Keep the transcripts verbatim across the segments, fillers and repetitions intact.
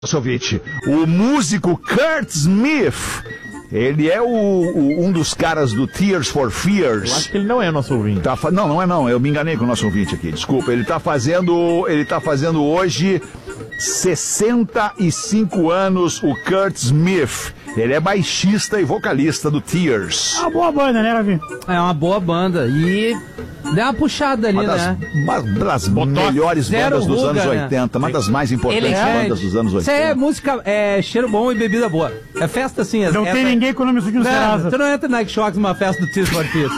Soviet, o músico Kurt Smith, ele é o, o, um dos caras do Tears for Fears. Eu acho que ele não é nosso ouvinte. Tá, não, não é não, eu me enganei com o nosso ouvinte aqui, desculpa. Ele tá fazendo, ele tá fazendo hoje sessenta e cinco anos, o Kurt Smith. Ele é baixista e vocalista do Tears. É uma boa banda, né, Ravi? É uma boa banda. E deu uma puxada ali, uma das, né? Uma das melhores Zero bandas dos ruga, anos né? oitenta, uma das mais importantes Elegante. bandas dos anos Isso oitenta. é música, é cheiro bom e bebida boa. É festa assim. Não é, tem é, ninguém com o nome sujo no Serasa. Tu não entra na Nike Shox numa festa do Tears for Fears.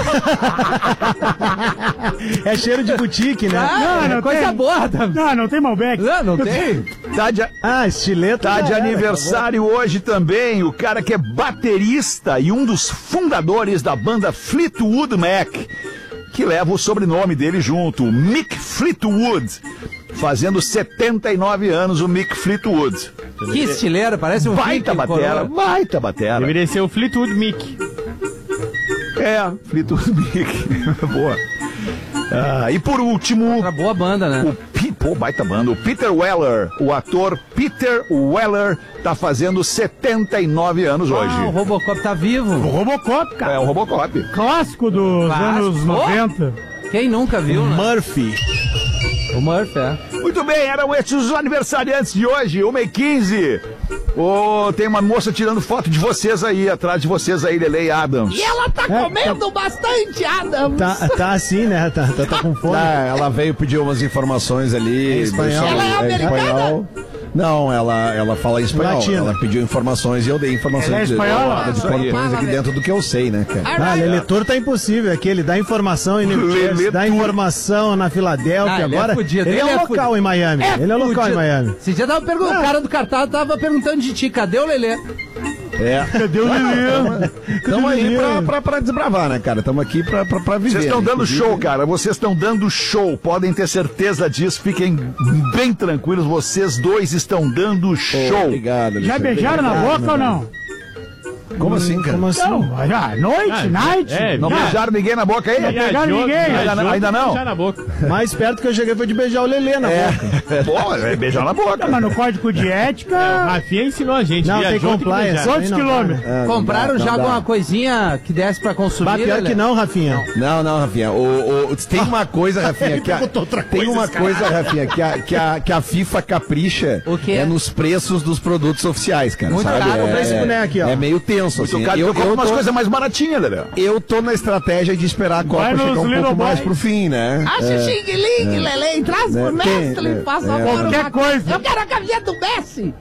É cheiro de boutique, né? Ah, Não, é não coisa tem. boa. Tá? Não, não tem Malbec. Não, não tem. Tá de, Ah, estileta. tá de já era, aniversário hoje também o cara que é baterista e um dos fundadores da banda Fleetwood Mac, que leva o sobrenome dele junto, o Mick Fleetwood, fazendo setenta e nove anos o Mick Fleetwood. Que estileiro, parece um Baita Viking, batera, coroa. baita batera. Deveria ser o Fleetwood Mick. É, Fleetwood Mick, boa. Ah, e por último, Outra boa banda, né? o Pi- pô, baita banda, o Peter Weller, o ator Peter Weller, tá fazendo setenta e nove anos hoje. Ah, o Robocop tá O vivo. Robocop, cara. É o Robocop. Clássico dos Clássico. anos noventa. Quem nunca viu, né? Murphy. O Murphy, é. Muito bem, eram esses os aniversariantes de hoje, uma e quinze. Oh, tem uma moça tirando foto de vocês aí, atrás de vocês aí, Lele e Adams. E ela tá comendo bastante, Adams. Tá, tá assim, né? Tá, tá, tá com fome. Ah, ela veio pedir umas informações ali. Em espanhol. deixou- Ela é americana? espanhol. Não, ela, ela fala em espanhol. Latina. Ela pediu informações e eu dei informações Ela é de, espanhola? de Isso aí. português aqui dentro do que eu sei, né, cara? Ah, Leletor tá impossível aqui. Ele dá informação em New Jersey, Leletor. dá informação na Filadélfia. Ah, ele é agora, fudido, ele, ele é é local fudido. em Miami. ele é local fudido. em Miami. Esse dia tava perguntando, o cara do cartaz tava perguntando de ti, cadê o Lelê? É. Cadê o Lelê? Estamos aí pra, pra, pra desbravar, né, cara? Estamos aqui pra, pra, pra viver. Vocês estão né? dando Inclusive, show, cara. Vocês estão dando show. Podem ter certeza disso. Fiquem bem tranquilos. Vocês dois estão dando Pô, show. Obrigado, Já Alexandre. beijaram na Obrigado, boca ou meu não? irmão. Como assim, cara? Como assim? Não, já, noite, Ah, night. é, Não Já. beijaram ninguém na boca aí? pegaram ninguém, ainda não- ainda não? Já na boca. Mais perto que eu cheguei foi de beijar o Lelê na boca. Bom, é beijar na boca. Não, mas no código de O ética, Rafinha ensinou a gente. Não, tem viajou, que compliance. beijar. quantos Aí não dá, quilômetros? né? É, Compraram não dá, já não dá. alguma coisinha que desse pra consumir, Bah, pior Lelê? que não, Rafinha. Não, não, Rafinha. O, o- tem uma coisa, Rafinha, que a, tem uma coisa, Rafinha, que a, que, a, que a FIFA capricha O quê? é nos preços dos produtos oficiais, cara. Muito sabe? caro, é, comprar esse boneco aqui, ó. É meio tenso, Muito assim. caro. Eu, Eu compro eu, umas tô, coisas mais baratinhas, Lelê. eu tô na estratégia de esperar a Copa Vai nos chegar um Little pouco mais Boys. pro fim, né? Acha xing-ling, Lelê, traz Né? pro Messi, Tem, é, faça é. agora Qualquer uma- coisa. Eu quero a camiseta do Messi.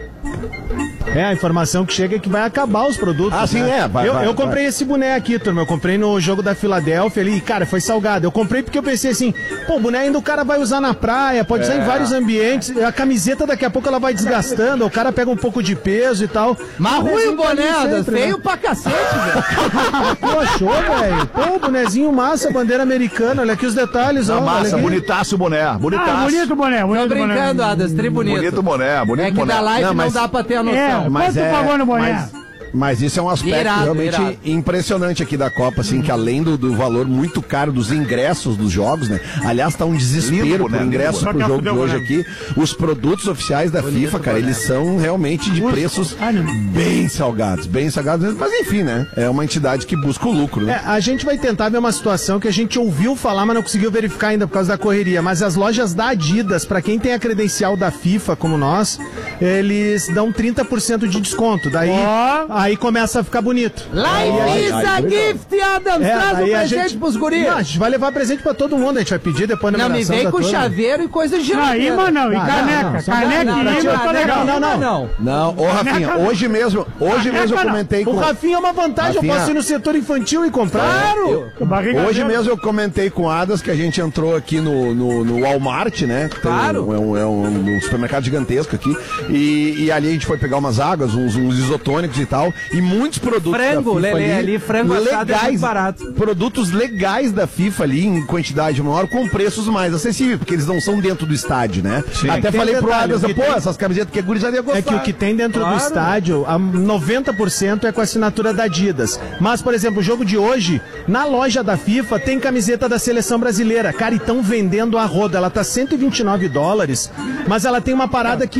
É, a informação que chega é que vai acabar os produtos. Ah, sim, né? é, vai, eu, vai, eu comprei vai. esse boné aqui, turma. Eu comprei no jogo da Filadélfia ali. Cara, foi salgado. Eu comprei porque eu pensei assim, pô, o boné ainda o cara vai usar na praia, pode usar em vários ambientes. A camiseta daqui a pouco ela vai desgastando, o cara pega um pouco de peso e tal. Mas ruim o Bonezinho tá ali boné, Adas, sempre, né? feio pra cacete, velho. Pô, achou, velho? Pô, bonezinho massa, bandeira americana. Olha aqui os detalhes, ó. Tá olha massa, aqui. bonitaço o boné. Bonitaço. Ah, bonito boné, Tô bonito boné. brincando, Adas, tri bonito. Bonito boné, bonito É que boné. da live Não, não, mas- dá pra ter a É, noção. quanto é- pagou no boné? mas, mas isso é um aspecto Irado, realmente irado. impressionante aqui da Copa, assim, que além do, do valor muito caro dos ingressos dos jogos, né? Aliás, tá um desespero Lindo, por né? ingresso Lindo. pro Só jogo que de fudeu, hoje né? aqui. Os produtos oficiais da FIFA, cara, eles são realmente de Custo. preços Ah, não. bem salgados, bem salgados. Mas enfim, né? É uma entidade que busca o lucro, né? É, a gente vai tentar ver uma situação que a gente ouviu falar, mas não conseguiu verificar ainda por causa da correria. Mas as lojas da Adidas, pra quem tem a credencial da FIFA, como nós, eles dão trinta por cento de desconto. Daí, Ó. aí começa a ficar bonito. Life is a gift, Adams, É, traz um aí a presente gente- pros guris. Não, a gente vai levar presente pra todo mundo, a gente vai pedir depois na Não, me numeração vem da com turma. chaveiro e coisa de Não, geladeira. imã não, e Ah, não, caneca. não, só- Caneca Não, e não, imã eu tô não, legal. não, não, não. Não, ô Rafinha, Caneca- hoje mesmo, hoje Caneca mesmo eu não. comentei com... O Rafinha é uma vantagem, Rafinha- eu posso ir no setor infantil e comprar. Claro! Com barriga Hoje dentro. mesmo eu comentei com o Adas que a gente entrou aqui no, no, no Walmart, né? Tem Claro. Um, é, um, é um- um supermercado gigantesco aqui. E, e ali a gente foi pegar umas águas, uns, uns isotônicos e tal. E muitos produtos Frango, da FIFA Lelê, ali, frango assado é muito barato. Produtos legais da FIFA ali, em quantidade maior, com preços mais acessíveis, porque eles não são dentro do estádio, né? Até Tem falei pro detalhe, Adas, o que pô, tem- essas camisetas que a gurizada ia gostar. É que o que tem dentro Claro. do estádio, a noventa por cento é com a assinatura da Adidas. Mas, por exemplo, o jogo de hoje, na loja da FIFA, tem camiseta da seleção brasileira. Cara, e estão vendendo a roda. Ela tá cento e vinte e nove dólares, mas ela tem uma parada que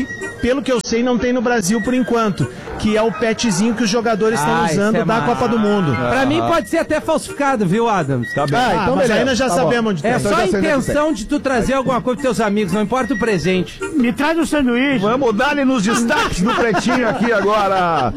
pelo que eu sei, não tem no Brasil por enquanto, que é o petzinho que os jogadores estão Ah, usando esse é da massa. Copa do Mundo. Pra mim pode ser até falsificado, viu, Adams? Tá bem. Ah, então mas beleza. aí nós já Tá sabemos bom. onde É tá. Então só já a sei onde é que intenção de tu trazer alguma coisa pros teus amigos, não importa o presente. Me traz um sanduíche. Vamos dar-lhe nos destaques do Pretinho aqui agora.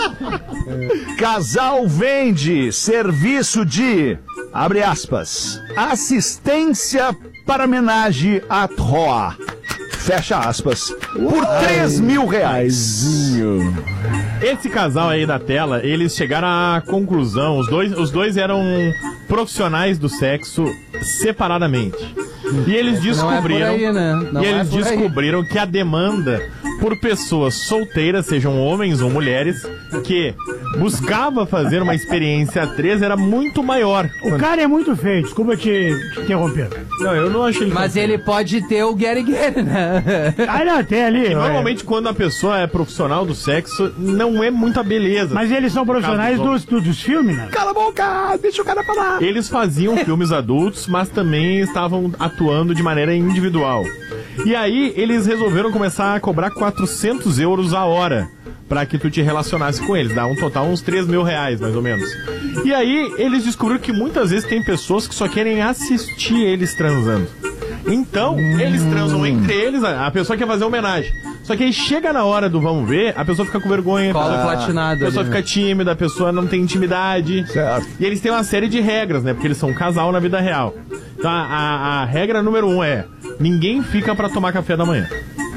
Casal vende serviço de, abre aspas, assistência para homenagem à Troa. Fecha aspas. Por três mil reais. Esse casal aí da tela, eles chegaram à conclusão, os dois, os dois eram profissionais do sexo separadamente. E eles descobriram, Não é por aí, né? Não e é eles por aí. descobriram que a demanda por pessoas solteiras, sejam homens ou mulheres, que buscava fazer uma experiência a três era muito maior. O cara é muito feio, desculpa te, te interromper. Não, eu não achei ele Mas ele pode ter o Gary Gary, né? Ah, não, tem ali. E ué. normalmente quando a pessoa é profissional do sexo, não é muita beleza. Mas eles são profissionais Caso dos, dos, dos filmes, né? Cala a boca, deixa o cara falar. Eles faziam filmes adultos, mas também estavam atuando de maneira individual. E aí, eles resolveram começar a cobrar quatrocentos euros a hora pra que tu te relacionasse com eles. Dá um total uns três mil reais, mais ou menos. E aí, eles descobriram que muitas vezes tem pessoas que só querem assistir eles transando. Então, eles transam entre eles, a a pessoa quer fazer homenagem. Só que aí chega na hora do vamos ver, a pessoa fica com vergonha. Colo a- platinado A pessoa ali, né? fica tímida, a pessoa não tem intimidade. Certo. E eles têm uma série de regras, né? Porque eles são um casal na vida real. Então, a, a- a regra número um é: ninguém fica pra tomar café da manhã.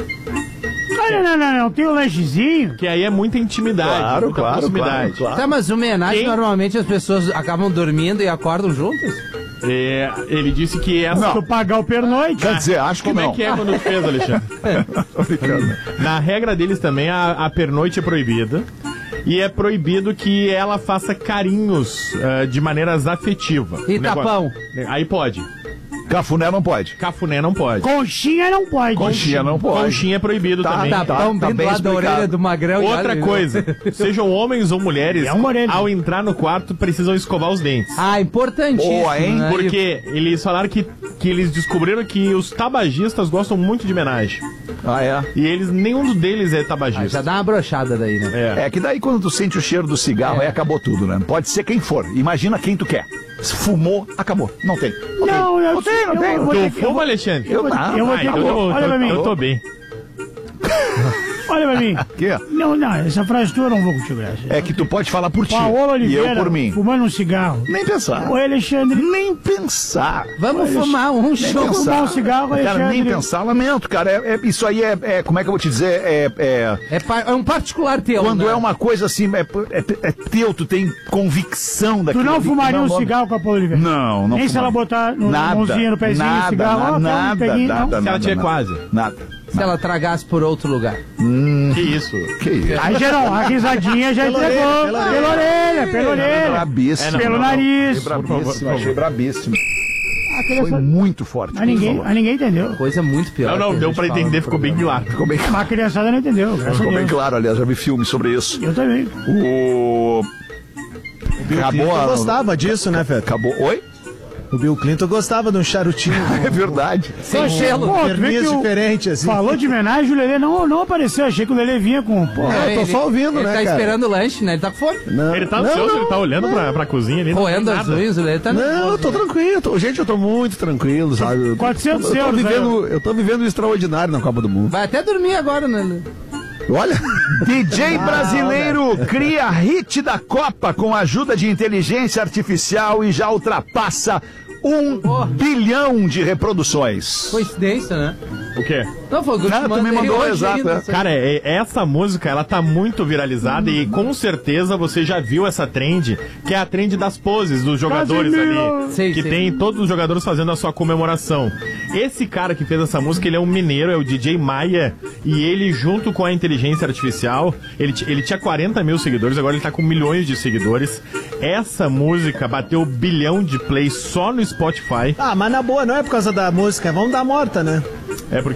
Ah, não, não, não, não. Tem o lanchezinho. Que aí é muita intimidade, Claro, muita claro, proximidade. claro, claro. Tá, mas homenagem, Quem? normalmente as pessoas acabam dormindo e acordam juntas? É, ele disse que essa. Tu pagar o pernoite. Quer dizer, acho que Como não. é que é quando tu fez, Alexandre? Tô brincando. Na regra deles também, a, a pernoite é proibida. E é proibido que ela faça carinhos eh, de maneiras afetivas. E O negócio- tapão? Aí pode. Cafuné não pode. Cafuné não pode. Conchinha não pode. Conchinha não pode. Conchinha é proibido Tá, também. tá, Tapão tá bem do bem lado da explicado. orelha do magrão. e Outra olha, coisa, sejam homens ou mulheres, É uma orelha. ao entrar no quarto precisam escovar os dentes. Ah, importantíssimo. Boa, hein? né? Porque eles falaram que, que eles descobriram que os tabagistas gostam muito de homenagem. Ah, é? E eles, nenhum deles é Ah, tabagista. já dá uma brochada daí, né? É. É que daí quando tu sente o cheiro do cigarro, aí acabou tudo, né? Pode ser quem for. Imagina quem tu quer. Se fumou, acabou. Não tem. Não, Não, eu não tem, não eu tem. vou Tu ter que- eu fuma, vou- Alexandre? Eu não. eu vou Ah, ter que- então eu, olha eu, pra mim. eu tô bem. Olha pra mim. Quê? Não, não, essa frase tua eu não vou contigo. Essa. É que tu pode falar por ti. Paola E Oliveira eu por mim. fumando um cigarro. Nem pensar. Oi, Alexandre. Nem pensar. Vamos fumar um Nem show. Vamos fumar um cigarro, Cara, nem Alexandre. pensar. Lamento, cara. É, é- isso aí é, é- como é que eu vou te dizer? É, é- É, pa- é um particular teu, quando né? é uma coisa assim, é, é- é teu, tu tem convicção Tu daquilo. não ali, fumaria não, um não- cigarro com a Paola Oliveira? Não, não Nem se fumaria. ela botar no, Nada, mãozinha no pezinho nada, o cigarro. nada, ó, nada, um peguinho, nada, não. nada, Se ela tiver nada. quase. Nada. Se ela tragasse por outro lugar. Que isso? Que isso? Aí, geral, a risadinha já entregou. Pela orelha, pela orelha. Brabíssimo. É, não, Pelo não, nariz. Brabíssimo, achei brabíssimo. A Foi criança- muito forte. Mas ninguém, mas ninguém entendeu. Coisa muito pior. Não, não, que a deu gente pra fala entender, no ficou bem programa. claro. Ficou bem, Mas a criançada não entendeu, graças a ficou bem Deus. claro, aliás, já vi filme sobre isso. Eu também. O... Acabou Eu a... gostava disso, né, Feta? Acabou... Oi? O Bill Clinton gostava de um charutinho É verdade. Sem gelo. Pô, tu vê verniz que o- diferente, assim. Falou de homenagem, o Lelê não, não apareceu. Achei que o Lelê vinha com. Pô, É, eu tô só ouvindo, ele né, tá cara? esperando o lanche, né? Ele tá com fome. Não, Ele tá não, ansioso, não, ele tá olhando pra, pra cozinha ali. não Roendo tem as nada. unhas, o Lelê tá Não, eu tô tranquilo. eu tô- gente, eu tô muito tranquilo, sabe? Eu tô- quatrocentos eu tô euros, vivendo, eu tô vivendo o extraordinário na Copa do Mundo. Vai até dormir agora, né? Lelê? Olha, D J brasileiro cria hit da Copa com a ajuda de inteligência artificial e já ultrapassa um bilhão de reproduções. Coincidência, né? O quê? Não, foi o que eu Ah, te tu me mandei mandou, hoje exato, ainda, é. sabe? Cara, é- essa música, ela tá muito viralizada e com certeza você já viu essa trend, que é a trend das poses dos jogadores Casemiro! ali. Sei, que sei. tem todos os jogadores fazendo a sua comemoração. Esse cara que fez essa música, ele é um mineiro, é o D J Maia, e ele, junto com a inteligência artificial, ele, t- ele tinha quarenta mil seguidores, agora ele tá com milhões de seguidores. Essa música bateu bilhão de plays só no Spotify. Ah, mas na boa, não é por causa da música, vamos dar morta, né? É porque... É por causa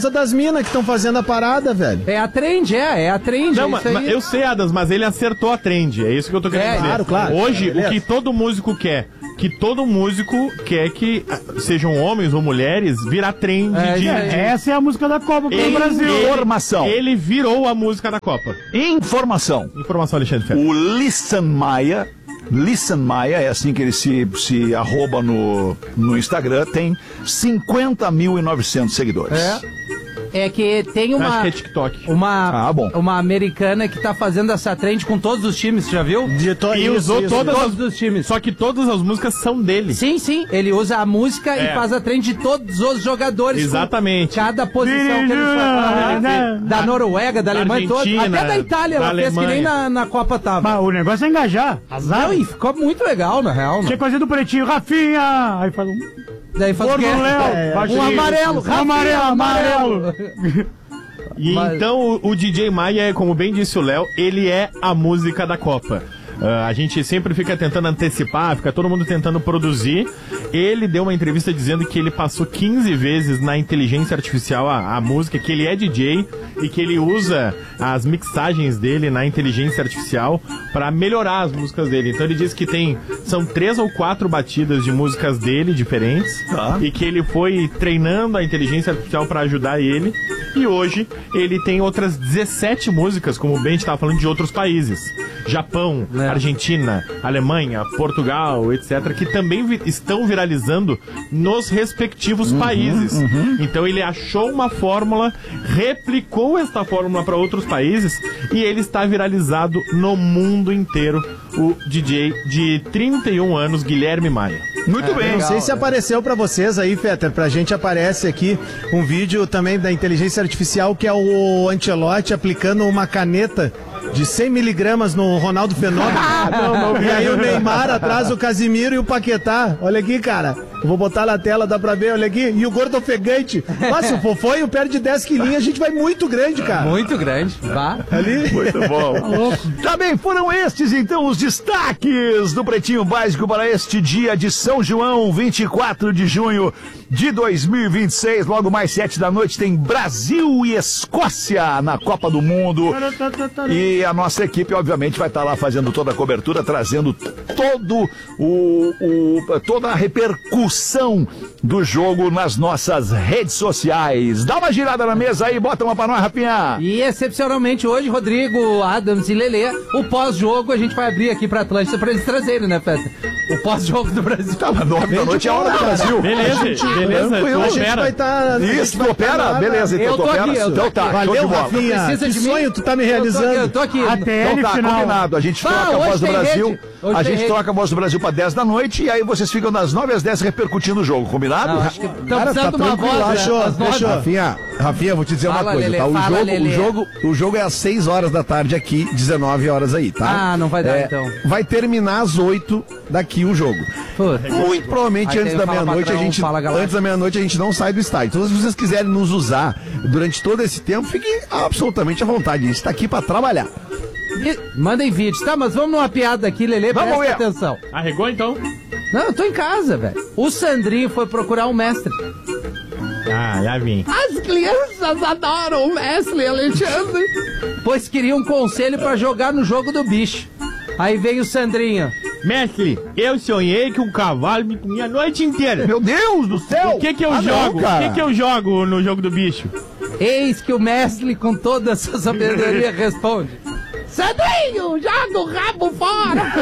causa das minas que estão fazendo a parada, velho. É a trend, é, é a trend. Não, é mas, isso aí. mas eu sei, Adas, mas ele acertou a trend. É isso que eu tô querendo É, dizer. claro, claro. Hoje, Beleza. o que todo músico quer, que todo músico quer que sejam homens ou mulheres, virar trend É, de, é, de- Essa é a música da Copa pro Ele- Brasil. Informação. Ele virou a música da Copa. Informação. Informação, Alexandre Ferro. O Lissan Maia, Lissan Maia, é assim que ele se, se arroba no, no Instagram, tem cinquenta mil e novecentos seguidores. É. É que tem uma. Acho que é TikTok. Uma, Ah, bom. uma americana que tá fazendo essa trend com todos os times, já viu? De to... E isso, usou isso. todas Todos as... os times. Só que todas as músicas são dele. Sim, sim. Ele usa a música É. e faz a trend de todos os jogadores. Exatamente. Com cada posição que eles Ah, fazem. Da Noruega, da da Alemanha, toda. Argentina, Até da Itália, da ela fez que nem Alemanha. na, na Copa tava. Mas o negócio é engajar. Azar. Não, e ficou muito legal, na real. Tinha Né? coisa do pretinho, Rafinha. Aí faz um. Daí faz o Gordo quê? Léo. É, Faz um isso. amarelo. Um amarelo, Rafinha, amarelo. E Mas- então o, o D J Maia, como bem disse o Léo, ele é a música da Copa. Ah, a gente sempre fica tentando antecipar, fica todo mundo tentando produzir. Ele deu uma entrevista dizendo que ele passou quinze vezes na inteligência artificial a, a música, que ele é D J e que ele usa as mixagens dele na inteligência artificial para melhorar as músicas dele. Então ele diz que tem são três ou quatro batidas de músicas dele diferentes Tá. e que ele foi treinando a inteligência artificial para ajudar ele. E hoje ele tem outras dezessete músicas, como o Ben estava falando, de outros países. Japão, É. Argentina, Alemanha, Portugal, etcétera, que também vi- estão viralizando nos respectivos países. Então ele achou uma fórmula, replicou esta fórmula para outros países e ele está viralizado no mundo inteiro. O D J de trinta e um anos, Guilherme Maia. Muito bem. Não sei se apareceu pra vocês aí, Fetter. Pra gente aparece aqui um vídeo também da inteligência artificial que é o Ancelotti aplicando uma caneta de cem miligramas no Ronaldo Fenômeno. E aí o Neymar atrás, o Casimiro e o Paquetá. Olha aqui, cara. Vou botar na tela, dá pra ver, olha aqui. E o gordo ofegante. Nossa, o Fofonho perde dez quilinhos, a gente vai muito grande, cara. Muito grande. Vá. Ali. Muito bom. Tá bem, foram estes então os destaques do Pretinho Básico para este dia de São João, vinte e quatro de junho de dois mil e vinte e seis. Logo mais sete da noite tem Brasil e Escócia na Copa do Mundo. E a nossa equipe, obviamente, vai estar lá fazendo toda a cobertura, trazendo todo o, o- toda a repercussão do jogo nas nossas redes sociais. Dá uma girada na mesa aí, bota uma pra nós, Rafinha. E excepcionalmente hoje, Rodrigo, Adams e Lelê, o pós-jogo a gente vai abrir aqui pra Atlântida pra eles trazerem, né, Festa? O pós-jogo do Brasil. Tá, mas nove da noite é a hora do Brasil. Beleza, beleza, Tranquilo, tu a gente opera. vai estar. Isso, tu opera? Beleza, então Eu tu tô opera. aqui, eu tô Então aqui. tá, show de Valeu, bola. Rafinha. Precisa Que de mim? sonho tu tá me Eu tô, realizando. eu tô aqui. A Então T L tá, final. combinado. A gente Ah, troca a hoje voz do tem Brasil. rede. Hoje A tem gente rede. troca a voz do Brasil pra dez da noite e aí vocês ficam das nove às dez repercutindo o jogo, combinado? Não, acho que estamos Cara, tá precisando de uma tranquilo, voz, né? fechou, Às nove. fechou. Rafinha, Rafinha, vou te dizer Fala, uma coisa, Lelê, tá? O fala, jogo, Lelê. o, jogo, o jogo é às seis horas da tarde aqui, dezenove horas aí, tá? Ah, não vai dar, É, então. Vai terminar às oito daqui o jogo. Puta. Muito provavelmente Aí antes tem da o Fala meia-noite a Patrão, gente Fala Galáctico. antes da meia-noite a gente não sai do estádio. Então se vocês quiserem nos usar durante todo esse tempo, fiquem absolutamente à vontade. A gente tá aqui pra trabalhar. E- Mandem vídeos, tá? Mas vamos numa piada aqui, Lelê, Vamos presta ver. atenção. Arregou então? Não, eu tô em casa, velho. O Sandrinho foi procurar um mestre. Ah, já vim. As crianças adoram o mestre, Alexandre. Pois queriam um conselho pra jogar no jogo do bicho. Aí veio o Sandrinho. Mestre, eu sonhei que um cavalo me comia a noite inteira. Meu Deus do céu! O que que eu Ah, não, jogo? O cara. que que eu jogo no jogo do bicho? Eis que o mestre, com toda a sua sabedoria, responde: Sandrinho, joga o rabo fora!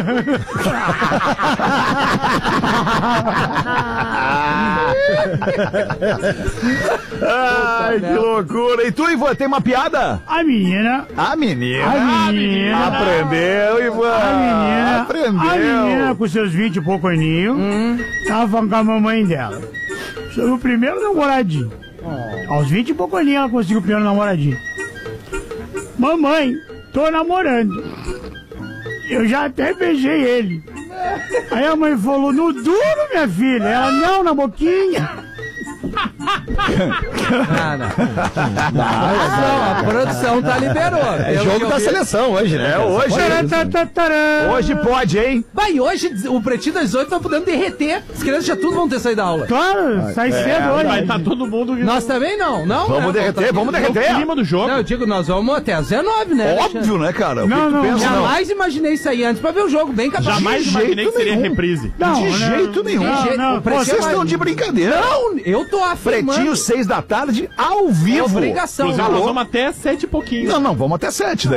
Ai, que loucura! E tu, Ivan, tem uma piada? A menina. A menina. A menina. Aprendeu, Ivan. A menina. Aprendeu. A menina com seus vinte e pouco aninhos. Tava falando com a mamãe dela. Sobre o primeiro namoradinho. Aos vinte e pouco aninhos ela conseguiu o primeiro namoradinho. Mamãe, tô namorando. Eu já até beijei ele. Aí a mãe falou, no duro, minha filha. Ela, não, na boquinha. Ah, não. Não, a produção tá liberou. É jogo da seleção hoje, né? É hoje. Hoje pode, hein? Vai, hoje o Pretinho das dezoito tá podendo derreter. As crianças já tudo vão ter saído da aula. Claro, sai cedo hoje. Vai estar todo mundo... Nós também não, não? Vamos né? derreter, vamos O derreter. clima do jogo. Não, eu digo, nós vamos até às dezenove, né? Óbvio, né, cara? O que Não, que tu não, pensa, não? Jamais imaginei sair antes pra ver o jogo, bem capaz. Jamais De imaginei jeito que seria nenhum. reprise. Não, De não, jeito nenhum. não, jeito- não, o Pretinho Vocês vai- estão de brincadeira. Não, eu tô afirmando. Pretinho, seis da tarde, ao É vivo. obrigação. Inclusive, Alô? nós vamos até sete e pouquinho. Não, não, vamos até sete daí.